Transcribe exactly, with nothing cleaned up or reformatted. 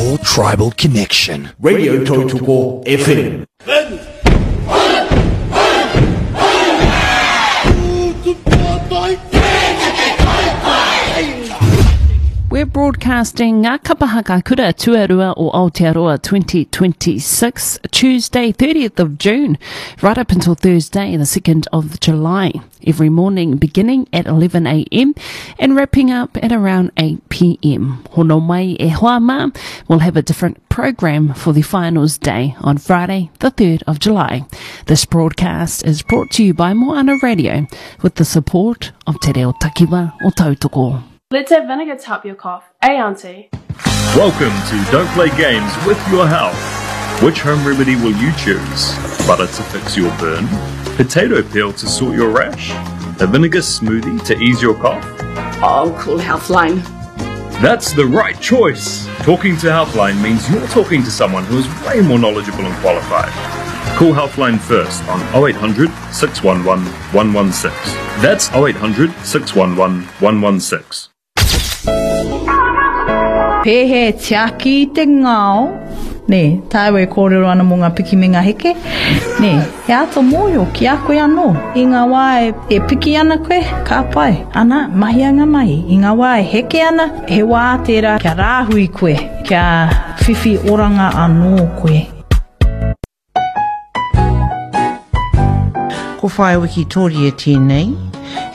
Your tribal connection. Radio Tautoko F M. We're broadcasting Ngā Kapahaka Kura Tuarua o Aotearoa twenty twenty-six, Tuesday thirtieth of June, right up until Thursday the second of July. Every morning beginning at eleven a m and wrapping up at around eight p m. Hono mai e hoa mā, we'll have a different program for the finals day on Friday the third of July. This broadcast is brought to you by Moana Radio with the support of Te Reo Takiwa o Tautoko. Let's have vinegar to help your cough. Eh, Auntie? Welcome to Don't Play Games with Your Health. Which home remedy will you choose? Butter to fix your burn? Potato peel to sort your rash? A vinegar smoothie to ease your cough? Oh, Cool Healthline. That's the right choice. Talking to Healthline means you're talking to someone who is way more knowledgeable and qualified. Call Healthline first on oh eight hundred, six one one, one one six. That's oh eight hundred, six one one, one one six. Pehe tiaki te ngao. Ne, tāwe kōrero ana mō ngā piki me ngā heke. Ne, he ato mōio ki a koe anō. I ngā wā e, e piki ana koe, ka pai. Ana, mahi anga mahi. I ngā wā e heke ana, he wā tērā kia rāhui koe. Kia whiwhi oranga anō koe. Ko whae wiki tōri e tēnei.